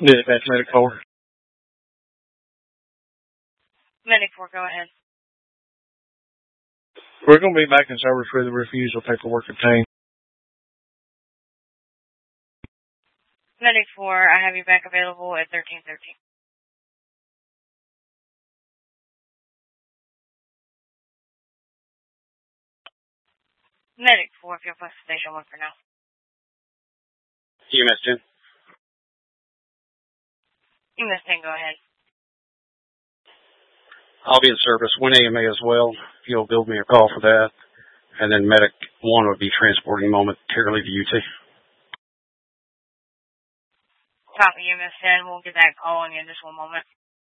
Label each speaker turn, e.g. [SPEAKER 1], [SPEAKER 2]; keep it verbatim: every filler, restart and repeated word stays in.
[SPEAKER 1] Dispatch Medic four.
[SPEAKER 2] Medic four, go ahead.
[SPEAKER 1] We're going to be back in service with the refusal paperwork obtained.
[SPEAKER 2] Medic four, I have you back available at thirteen thirteen. Medic four, if you'll press station one for now.
[SPEAKER 3] U M S ten.
[SPEAKER 2] U M S ten, go ahead.
[SPEAKER 3] I'll be in service, one A M A as well. You'll build me a call for that. And then Medic one would be transporting momentarily to U T.
[SPEAKER 2] Copy, U M S ten. We'll get that call in just one moment.